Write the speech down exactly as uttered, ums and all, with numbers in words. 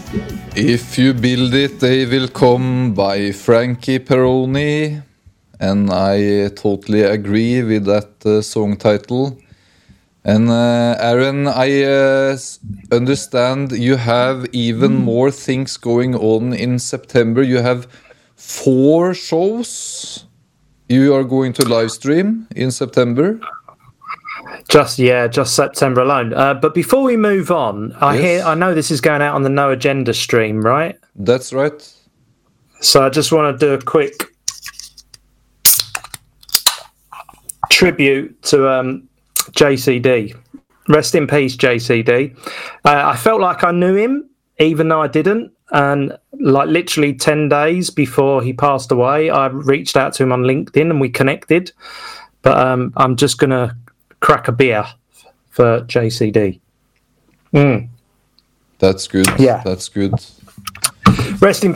If you build it, they will come by Frankie Peroni. And I totally agree with that uh, song title. And uh, Aaron, I uh, understand you have even more things going on in September. You have four shows you are going to live stream in September. Just yeah, just September alone. Uh, but before we move on, I Yes. hear I know this is going out on the No Agenda stream, right? That's right. So I just want to do a quick tribute to um, J C D. Rest in peace, J C D. Uh, I felt like I knew him, even though I didn't. And like literally ten days before he passed away, I reached out to him on LinkedIn and we connected. But um, I'm just going to crack a beer for J C D. Mm. That's good. Yeah. That's good. Rest in